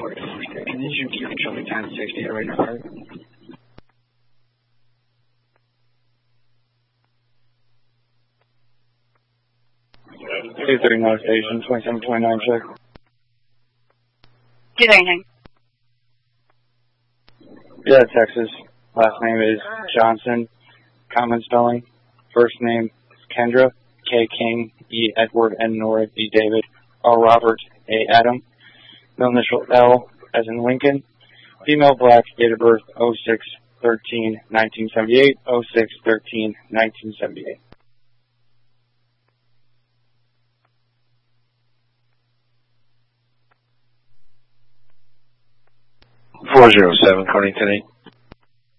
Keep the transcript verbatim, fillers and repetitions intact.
Can you keep controlling ten sixty at Radar Park? two thirty-nine station, twenty-seven twenty-nine, check. two thirty-nine. Yeah, Texas. Last name is Johnson. Common spelling. First name is Kendra. K. King. E. Edward. N. Nora. D. David. R. Robert. A. Adam. Middle initial L as in Lincoln. Female, black. Date of birth oh six thirteen nineteen seventy-eight. oh six thirteen nineteen seventy-eight. four zero seven, Cardington eight.